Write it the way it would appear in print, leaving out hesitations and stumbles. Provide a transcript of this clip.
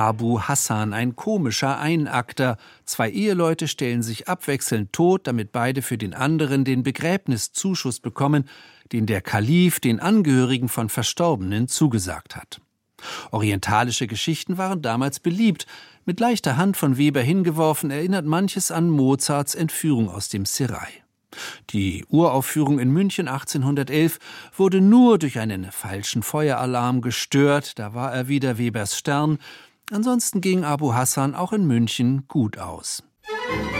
Abu Hassan, ein komischer Einakter. 2 Eheleute stellen sich abwechselnd tot, damit beide für den anderen den Begräbniszuschuss bekommen, den der Kalif den Angehörigen von Verstorbenen zugesagt hat. Orientalische Geschichten waren damals beliebt. Mit leichter Hand von Weber hingeworfen erinnert manches an Mozarts Entführung aus dem Serail. Die Uraufführung in München 1811 wurde nur durch einen falschen Feueralarm gestört, da war er wieder Webers Stern. Ansonsten ging Abu Hassan auch in München gut aus.